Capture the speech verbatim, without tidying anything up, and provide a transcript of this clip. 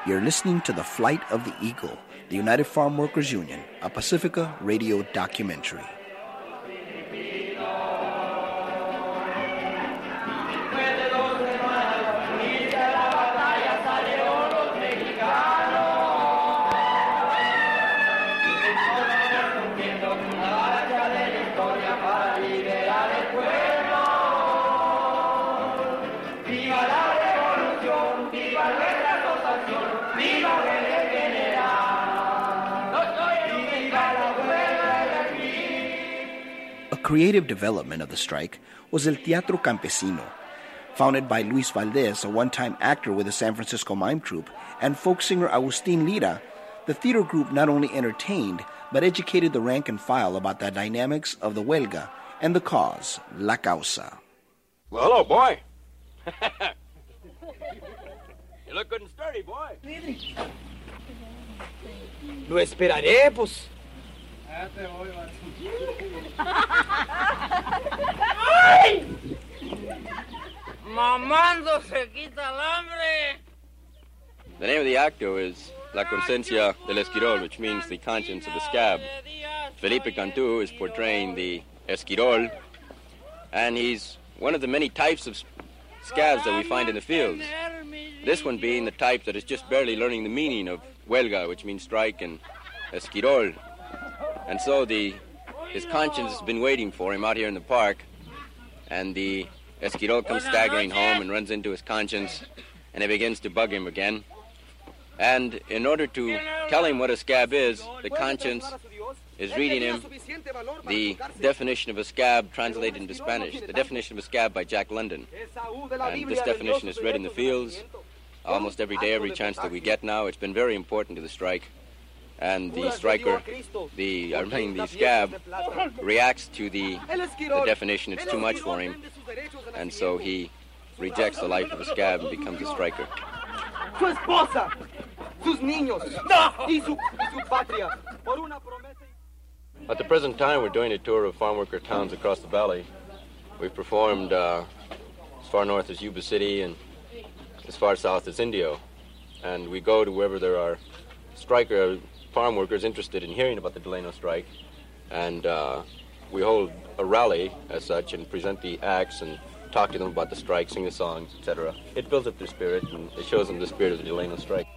You're listening to The Flight of the Eagle, the United Farm Workers Union, a Pacifica radio documentary. Creative development of the strike was El Teatro Campesino. Founded by Luis Valdez, a one-time actor with the San Francisco Mime Troupe, and folk singer Agustin Lira, the theater group not only entertained, but educated the rank and file about the dynamics of the huelga and the cause, La Causa. Well, hello, boy. You look good and sturdy, boy. Lo esperaré, pues. ¡Ay! Mamando se quita el hambre. The name of the actor is La Conciencia del Esquirol, which means the conscience of the scab. Felipe Cantu is portraying the Esquirol, and he's one of the many types of scabs that we find in the fields. This one being the type that is just barely learning the meaning of huelga, which means strike, and Esquirol. And so the his conscience has been waiting for him out here in the park, and the Esquirol comes staggering home and runs into his conscience, and it begins to bug him again. And in order to tell him what a scab is, the conscience is reading him the definition of a scab translated into Spanish, the definition of a scab by Jack London. And this definition is read in the fields almost every day, every chance that we get now. It's been very important to the strike. And the striker, the, I mean, the scab, reacts to the, the definition. It's too much for him. And so he rejects the life of a scab and becomes a striker. Su esposa, sus niños, y su, y su patria, por una promesa. At the present time, we're doing a tour of farm worker towns across the valley. We've performed uh, as far north as Yuba City and as far south as Indio. And we go to wherever there are striker farm workers interested in hearing about the Delano strike, and uh, we hold a rally as such and present the acts and talk to them about the strike, sing the songs, et cetera. It builds up their spirit and it shows them the spirit of the Delano strike.